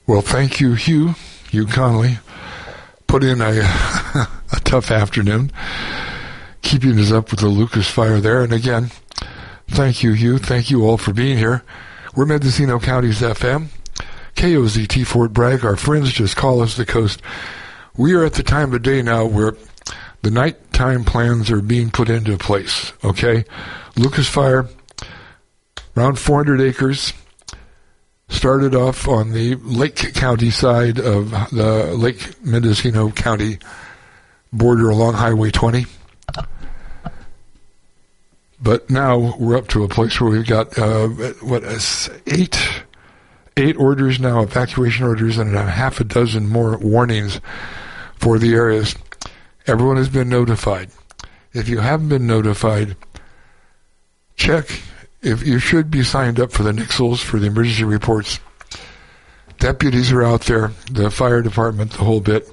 Well, thank you, Hugh Conley. Put in a tough afternoon, keeping us up with the Lucas fire there. And again, thank you, Hugh. Thank you all for being here. We're Mendocino County's FM, KOZT Fort Bragg. Our friends just call us the coast. We are at the time of day now where the nighttime plans are being put into place, okay? Lucas fire, around 400 acres, started off on the Lake County side of the Lake Mendocino County border along Highway 20. But now we're up to a place where we've got, eight orders now, evacuation orders, and a half a dozen more warnings for the areas. Everyone has been notified. If you haven't been notified, check. If you should be signed up for the Nixles, for the emergency reports. Deputies are out there, the fire department, the whole bit.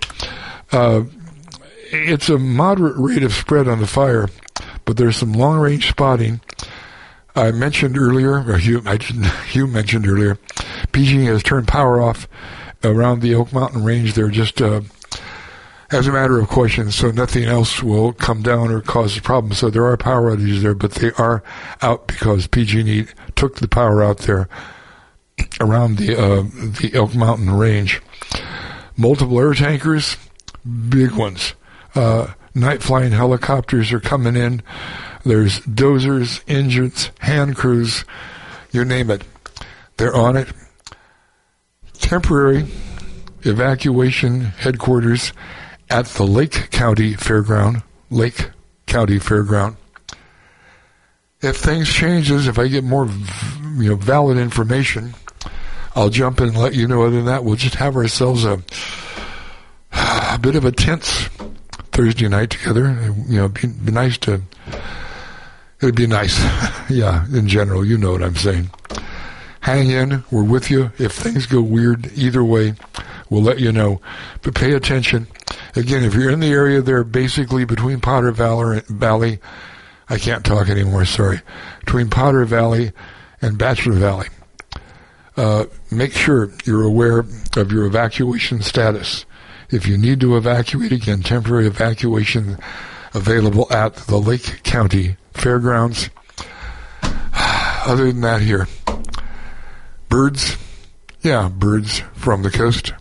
It's a moderate rate of spread on the fire, but there's some long-range spotting. I mentioned earlier, or Hugh mentioned earlier, PG&E has turned power off around the Oak Mountain Range. They're just as a matter of question, so nothing else will come down or cause a problem. So there are power outages there, but they are out because PG&E took the power out there around the Elk Mountain Range. Multiple air tankers, big ones. Night flying helicopters are coming in. There's dozers, engines, hand crews, you name it. They're on it. Temporary evacuation headquarters at the Lake County Fairground. If things changes, if I get more valid information, I'll jump in and let you know. Other than that, we'll just have ourselves a bit of a tense Thursday night together. It'd be nice to... It would be nice. Yeah, in general, you know what I'm saying. Hang in. We're with you. If things go weird, either way, we'll let you know. But pay attention. Again, if you're in the area there, basically between Potter Valley, I can't talk anymore, sorry. Between Potter Valley and Bachelor Valley, make sure you're aware of your evacuation status. If you need to evacuate, again, temporary evacuation available at the Lake County Fairgrounds. Other than that here, birds from the coast.